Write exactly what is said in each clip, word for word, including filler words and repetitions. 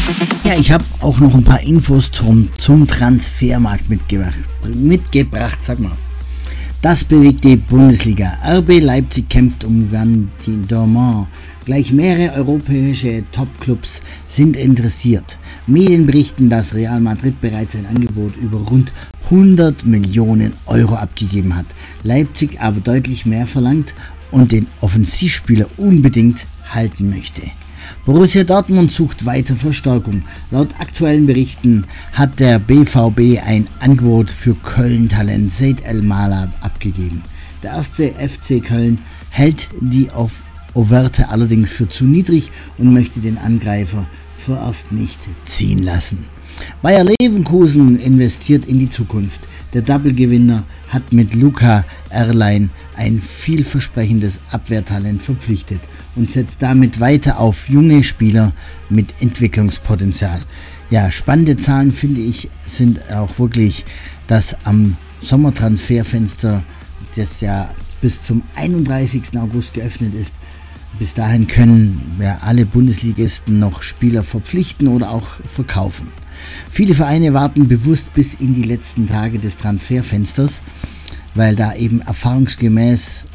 Ja, ich habe auch noch ein paar Infos zum, zum Transfermarkt mitgebracht, mitgebracht, sag mal. Das bewegt die Bundesliga. R B Leipzig kämpft um Gantindormand. Gleich mehrere europäische Topclubs sind interessiert. Medien berichten, dass Real Madrid bereits ein Angebot über rund hundert Millionen Euro abgegeben hat. Leipzig aber deutlich mehr verlangt und den Offensivspieler unbedingt halten möchte. Borussia Dortmund sucht weiter Verstärkung. Laut aktuellen Berichten hat der B V B ein Angebot für Köln-Talent Seyd El-Malab abgegeben. Der erste F C Köln hält die Offerte allerdings für zu niedrig und möchte den Angreifer vorerst nicht ziehen lassen. Bayer Leverkusen investiert in die Zukunft. Der Double-Gewinner hat mit Luca Erlein ein vielversprechendes Abwehrtalent verpflichtet und setzt damit weiter auf junge Spieler mit Entwicklungspotenzial. Ja, spannende Zahlen finde ich sind auch wirklich, dass am Sommertransferfenster, das ja bis zum einunddreißigsten August geöffnet ist, bis dahin können ja alle Bundesligisten noch Spieler verpflichten oder auch verkaufen. Viele Vereine warten bewusst bis in die letzten Tage des Transferfensters, weil da eben erfahrungsgemäß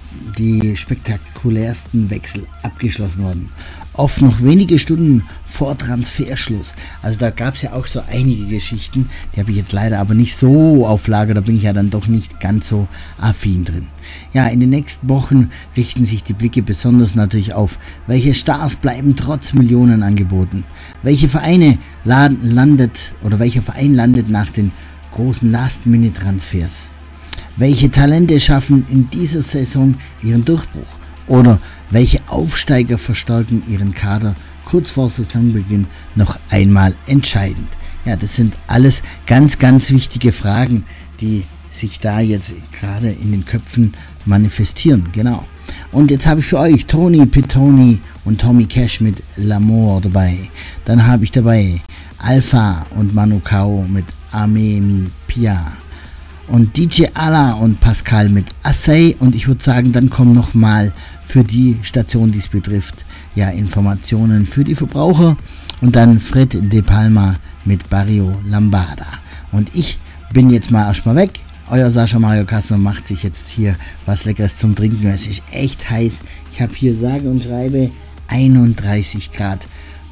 die spektakulärsten Wechsel abgeschlossen wurden. Oft noch wenige Stunden vor Transferschluss. Also da gab es ja auch so einige Geschichten, die habe ich jetzt leider aber nicht so auf Lager, da bin ich ja dann doch nicht ganz so affin drin. Ja, in den nächsten Wochen richten sich die Blicke besonders natürlich auf, welche Stars bleiben trotz Millionenangeboten. Welche Vereine laden, landet oder welcher Verein landet nach den großen Last-Minute-Transfers? Welche Talente schaffen in dieser Saison ihren Durchbruch? Oder welche Aufsteiger verstärken ihren Kader kurz vor Saisonbeginn noch einmal entscheidend? Ja, das sind alles ganz, ganz wichtige Fragen, die sich da jetzt gerade in den Köpfen manifestieren. Genau. Und jetzt habe ich für euch Tony Pittoni und Tommy Cash mit L'Amour dabei. Dann habe ich dabei Alpha und Manu Chao mit Ame Mi Pia. Und D J Alla und Pascal mit Assay. Und ich würde sagen, dann kommen nochmal für die Station, die es betrifft, ja, Informationen für die Verbraucher. Und dann Fred De Palma mit Barrio Lambada. Und ich bin jetzt mal erstmal weg. Euer Sascha Mario Kassner macht sich jetzt hier was Leckeres zum Trinken. Es ist echt heiß. Ich habe hier sage und schreibe einunddreißig Grad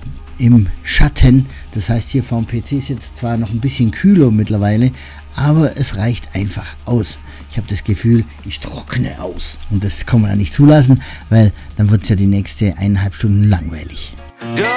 im Schatten. Das heißt, hier vorm P C ist jetzt zwar noch ein bisschen kühler mittlerweile, aber es reicht einfach aus. Ich habe das Gefühl, ich trockne aus. Und das kann man ja nicht zulassen, weil dann wird es ja die nächste eineinhalb Stunden langweilig.